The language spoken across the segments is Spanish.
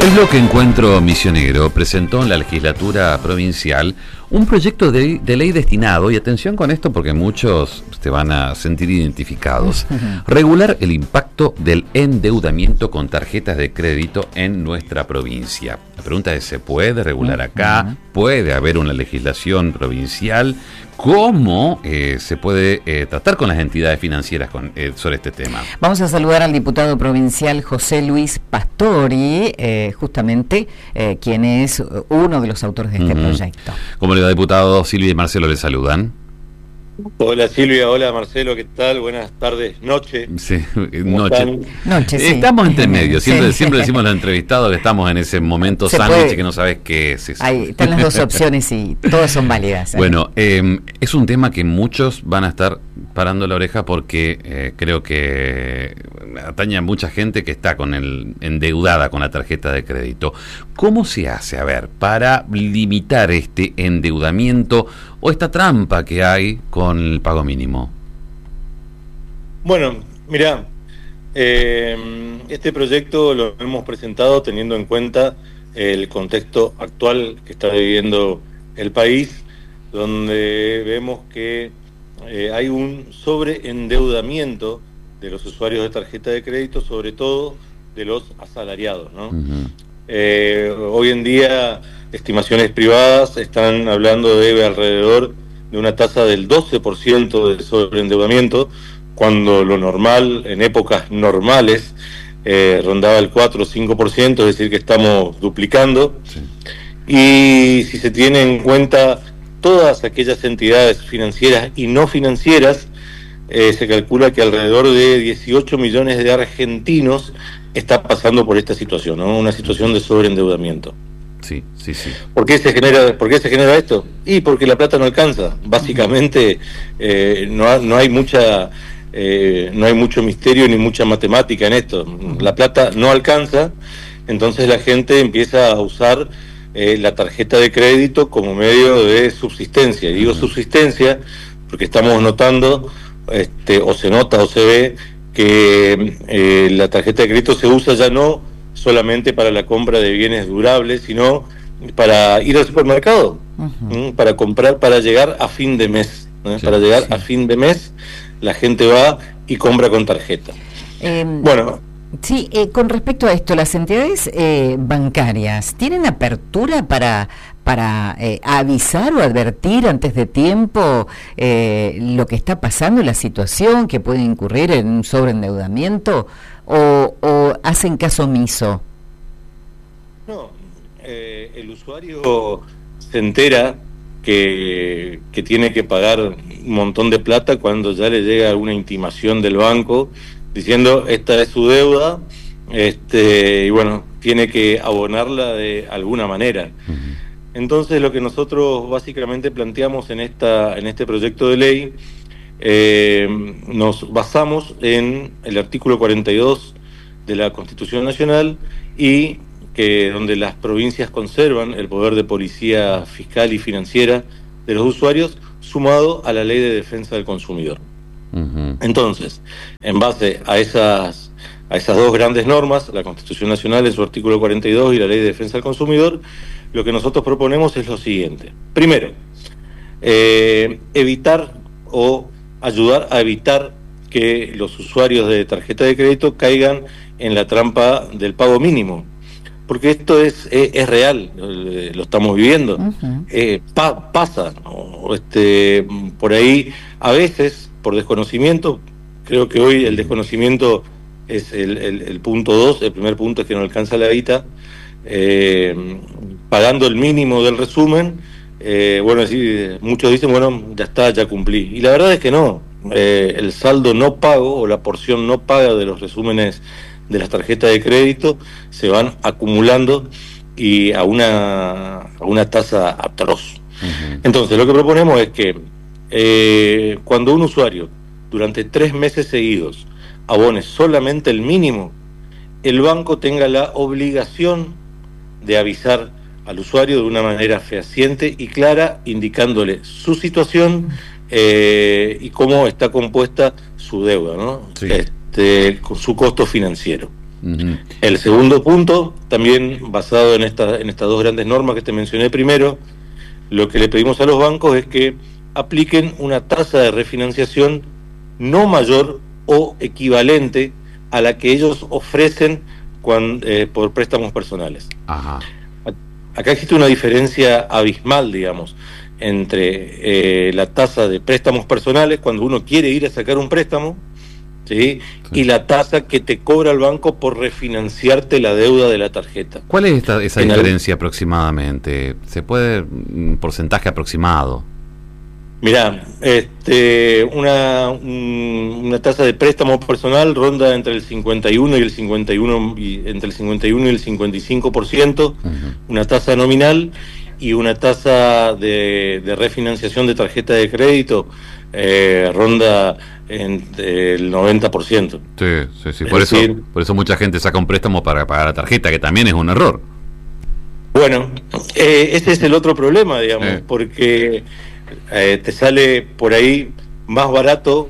El bloque Encuentro Misionero presentó en la legislatura provincial un proyecto de ley destinado, y atención con esto porque muchos se van a sentir identificados, regular el impacto del endeudamiento con tarjetas de crédito en nuestra provincia. La pregunta es, ¿se puede regular acá? ¿Puede haber una legislación provincial? ¿Cómo se puede tratar con las entidades financieras sobre este tema? Vamos a saludar al diputado provincial José Luis Pastori, justamente quien es uno de los autores de este proyecto. ¿Cómo le va, diputado? Silvia y Marcelo le saludan. Hola Silvia, hola Marcelo, ¿qué tal? Buenas tardes, noche. Sí, noche. Sí. Estamos entre medio, siempre decimos a los entrevistados que estamos en ese momento sándwich que no sabes qué es eso. Ahí están las dos opciones y todas son válidas. Bueno, es un tema que muchos van a estar parando la oreja porque creo que atañe a mucha gente que está endeudada con la tarjeta de crédito. ¿Cómo se hace, para limitar este endeudamiento o esta trampa que hay con el pago mínimo? Bueno, mirá, este proyecto lo hemos presentado teniendo en cuenta el contexto actual que está viviendo el país, donde vemos que hay un sobreendeudamiento de los usuarios de tarjeta de crédito, sobre todo de los asalariados, ¿no? Hoy en día, estimaciones privadas están hablando de alrededor de una tasa del 12% de sobreendeudamiento, cuando lo normal, en épocas normales, rondaba el 4 o 5%, es decir, que estamos duplicando. Sí. Y si se tiene en cuenta todas aquellas entidades financieras y no financieras, se calcula que alrededor de 18 millones de argentinos está pasando por esta situación, ¿no? Una situación de sobreendeudamiento. Sí. ¿Por qué se genera esto? Y porque la plata no alcanza. Básicamente no hay mucho misterio ni mucha matemática en esto. La plata no alcanza, entonces la gente empieza a usar la tarjeta de crédito como medio de subsistencia. Y digo subsistencia porque estamos notando, o se nota o se ve, que la tarjeta de crédito se usa ya no solamente para la compra de bienes durables, sino para ir al supermercado, para comprar, para llegar a fin de mes. A fin de mes la gente va y compra con tarjeta. Bueno. Sí, con respecto a esto, las entidades bancarias, ¿tienen apertura para avisar o advertir antes de tiempo lo que está pasando, la situación que puede incurrir en un sobreendeudamiento, o hacen caso omiso? No, el usuario se entera que tiene que pagar un montón de plata cuando ya le llega una intimación del banco diciendo esta es su deuda, y bueno, tiene que abonarla de alguna manera. Entonces lo que nosotros básicamente planteamos en este proyecto de ley, nos basamos en el artículo 42 de la Constitución Nacional, y que donde las provincias conservan el poder de policía fiscal y financiera de los usuarios, sumado a la Ley de Defensa del Consumidor. Entonces, en base a esas dos grandes normas, la Constitución Nacional en su artículo 42 y la Ley de Defensa del Consumidor, lo que nosotros proponemos es lo siguiente. Primero, evitar o ayudar a evitar que los usuarios de tarjeta de crédito caigan en la trampa del pago mínimo, porque esto es real, lo estamos viviendo. Pasa, ¿no? Por ahí, a veces, por desconocimiento, creo que hoy el desconocimiento es el punto 2, el primer punto es que no alcanza la guita, pagando el mínimo del resumen, muchos dicen, bueno, ya está, ya cumplí, y la verdad es que no, el saldo no pago o la porción no paga de los resúmenes de las tarjetas de crédito se van acumulando y a una tasa atroz. Entonces lo que proponemos es que cuando un usuario durante 3 meses seguidos abone solamente el mínimo, el banco tenga la obligación de avisar al usuario de una manera fehaciente y clara, indicándole su situación y cómo está compuesta su deuda, ¿no? Sí. Con su costo financiero. Ujú. El segundo punto, también basado en estas dos grandes normas que te mencioné primero, lo que le pedimos a los bancos es que apliquen una tasa de refinanciación no mayor o equivalente a la que ellos ofrecen por préstamos personales. Ajá. Acá existe una diferencia abismal, digamos, entre la tasa de préstamos personales cuando uno quiere ir a sacar un préstamo, ¿sí? Sí. Y la tasa que te cobra el banco por refinanciarte la deuda de la tarjeta. ¿Cuál es esa En diferencia aproximadamente? ¿Se puede un porcentaje aproximado? Mirá, una tasa de préstamo personal ronda entre el 51 y el 51 entre el 51 y el 55%, Ujú. una tasa nominal, y una tasa de refinanciación de tarjeta de crédito ronda entre el 90%. Sí. Es Por decir, por eso mucha gente saca un préstamo para pagar la tarjeta, que también es un error. bueno, ese es el otro problema, digamos, porque te sale por ahí más barato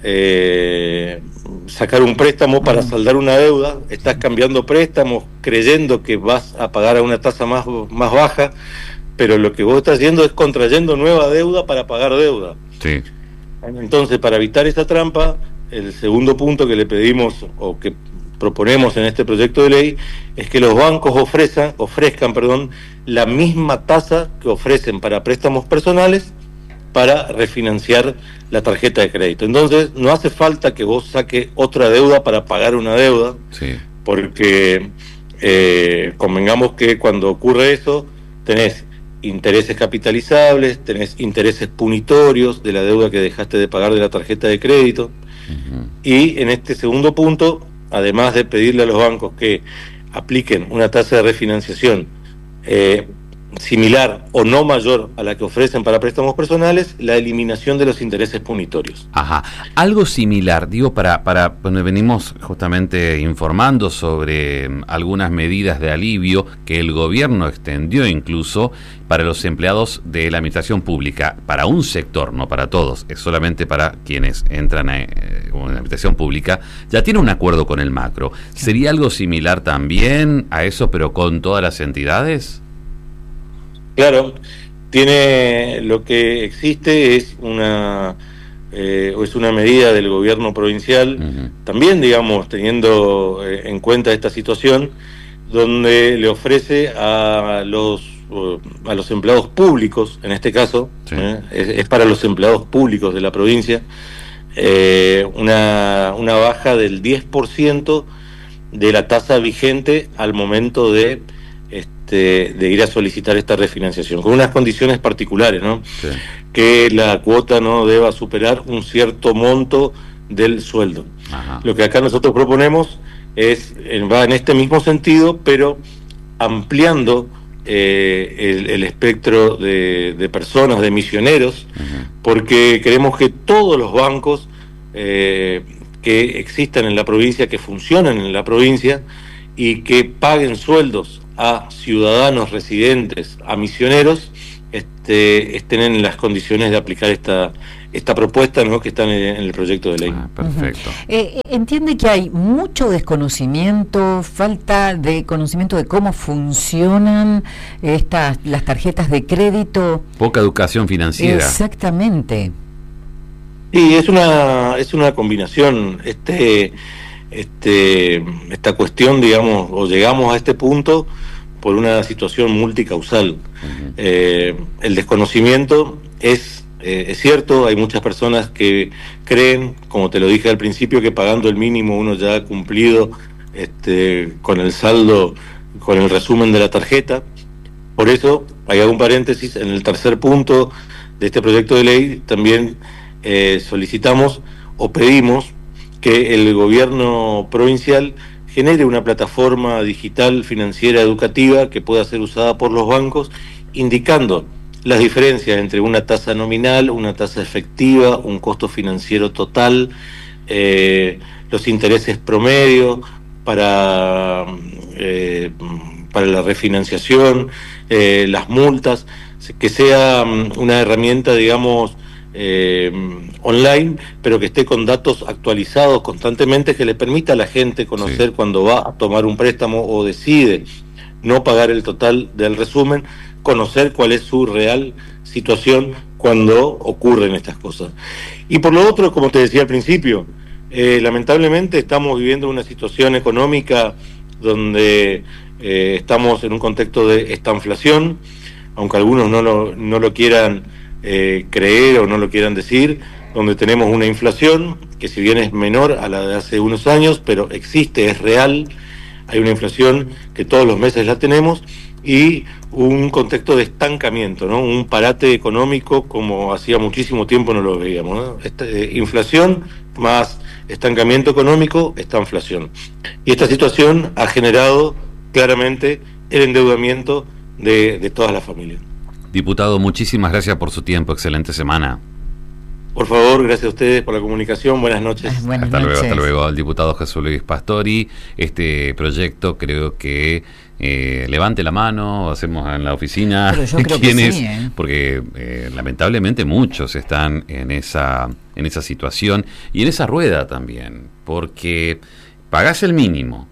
sacar un préstamo para saldar una deuda. Estás cambiando préstamos creyendo que vas a pagar a una tasa más baja, pero lo que vos estás haciendo es contrayendo nueva deuda para pagar deuda. Sí. Entonces, para evitar esa trampa, el segundo punto que le pedimos o que proponemos en este proyecto de ley es que los bancos ofrezcan la misma tasa que ofrecen para préstamos personales para refinanciar la tarjeta de crédito. Entonces, no hace falta que vos saques otra deuda para pagar una deuda, Sí. porque convengamos que cuando ocurre eso, tenés intereses capitalizables, tenés intereses punitorios de la deuda que dejaste de pagar de la tarjeta de crédito. Ujú. Y en este segundo punto, además de pedirle a los bancos que apliquen una tasa de refinanciación similar o no mayor a la que ofrecen para préstamos personales, la eliminación de los intereses punitorios. Ajá. Algo similar, digo, bueno, venimos justamente informando sobre algunas medidas de alivio que el gobierno extendió incluso para los empleados de la administración pública, para un sector, no para todos, es solamente para quienes entran en la administración pública. Ya tiene un acuerdo con el macro. ¿Sería algo similar también a eso, pero con todas las entidades? Claro, lo que existe es una medida del gobierno provincial, Uh-huh. también, digamos, teniendo en cuenta esta situación, donde le ofrece a los empleados públicos, en este caso, Sí. es para los empleados públicos de la provincia, una baja del 10% de la tasa vigente al momento de ir a solicitar esta refinanciación, con unas condiciones particulares, ¿no? Sí. Que la cuota no deba superar un cierto monto del sueldo. Ajá. Lo que acá nosotros proponemos va en este mismo sentido, pero ampliando el espectro de personas, de misioneros, Uh-huh. porque queremos que todos los bancos que existan en la provincia, que funcionan en la provincia y que paguen sueldos a ciudadanos residentes, a misioneros, estén en las condiciones de aplicar esta propuesta, ¿no?, que está en el proyecto de ley. Ah, perfecto. Entiende que hay mucho desconocimiento, falta de conocimiento de cómo funcionan las tarjetas de crédito. Poca educación financiera. Exactamente. Y es una combinación. Esta cuestión, digamos, o llegamos a este punto por una situación multicausal. Uh-huh. El desconocimiento es cierto, hay muchas personas que creen, como te lo dije al principio, que pagando el mínimo uno ya ha cumplido con el saldo, con el resumen de la tarjeta. Por eso, hay un paréntesis, en el tercer punto de este proyecto de ley también solicitamos o pedimos que el gobierno provincial genere una plataforma digital financiera educativa que pueda ser usada por los bancos, indicando las diferencias entre una tasa nominal, una tasa efectiva, un costo financiero total, los intereses promedio para la refinanciación, las multas, que sea una herramienta, digamos, online, pero que esté con datos actualizados constantemente, que le permita a la gente conocer cuando va a tomar un préstamo o decide no pagar el total del resumen, conocer cuál es su real situación cuando ocurren estas cosas. Y por lo otro, como te decía al principio, lamentablemente estamos viviendo una situación económica donde estamos en un contexto de estanflación, aunque algunos no lo quieran creer o no lo quieran decir, donde tenemos una inflación que, si bien es menor a la de hace unos años, pero existe, es real. Hay una inflación que todos los meses la tenemos, y un contexto de estancamiento, ¿no? Un parate económico como hacía muchísimo tiempo no lo veíamos, ¿no? Inflación más estancamiento económico, estanflación. Y esta situación ha generado claramente el endeudamiento de todas las familias. Diputado, muchísimas gracias por su tiempo. Excelente semana. Por favor, gracias a ustedes por la comunicación. Buenas noches. Hasta luego. El diputado Jesús Luis Pastori. Este proyecto creo que levante la mano, hacemos en la oficina quiénes, sí, porque lamentablemente muchos están en esa situación y en esa rueda también, porque pagás el mínimo,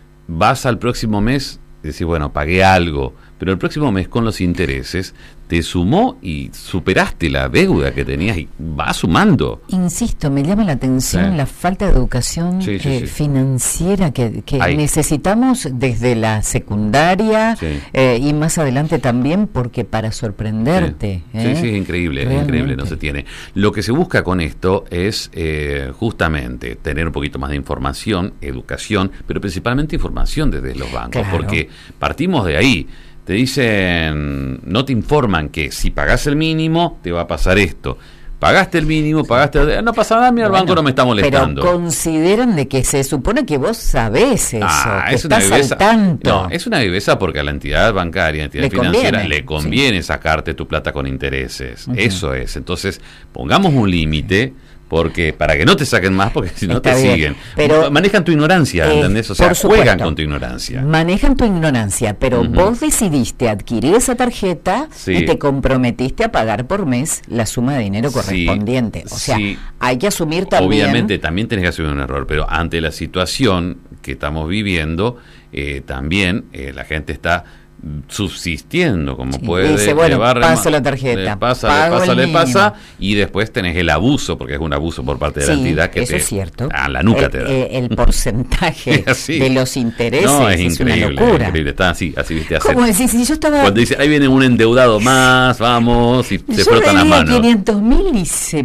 vas al próximo mes y decís, bueno, pagué algo, pero el próximo mes con los intereses te sumó y superaste la deuda que tenías y vas sumando. Insisto, me llama la atención la falta de educación financiera que necesitamos desde la secundaria y más adelante también, porque para sorprenderte. Sí, es increíble, realmente. Es increíble, no se tiene. Lo que se busca con esto es justamente tener un poquito más de información, educación, pero principalmente información desde los bancos, porque partimos de ahí. Te dicen, no te informan que si pagás el mínimo te va a pasar esto. Pagaste el mínimo, no pasa nada, mira, el banco no me está molestando. Pero consideran de que se supone que vos sabés eso, que es estás al tanto. No, es una viveza porque a la entidad bancaria, entidad financiera, le conviene sacarte tu plata con intereses. Eso es. Entonces, pongamos un límite, porque para que no te saquen más, porque si no te siguen. Pero manejan tu ignorancia, ¿entendés? O sea, juegan con tu ignorancia. Manejan tu ignorancia, pero vos decidiste adquirir esa tarjeta y te comprometiste a pagar por mes la suma de dinero correspondiente. O sea, hay que asumir también... Obviamente, también tenés que asumir un error, pero ante la situación que estamos viviendo, también la gente está subsistiendo como puede. Dice, bueno, paso la tarjeta, le pasa, y después tenés el abuso, porque es un abuso por parte de la entidad que eso es cierto. A la nuca te da. El porcentaje de los intereses es increíble, una locura. Increíble. Está así viste hacer. ¿Cómo decís? Si yo estaba... Cuando dice, ahí viene un endeudado más, vamos, y se frotan las manos. 500.000 y se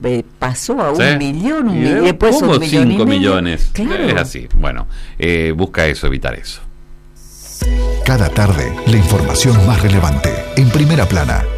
pasó a 1 millón, y después ¿cómo 1,5 millones? Claro. Es así. Bueno, busca eso, evitar eso. Cada tarde, la información más relevante, en Primera Plana.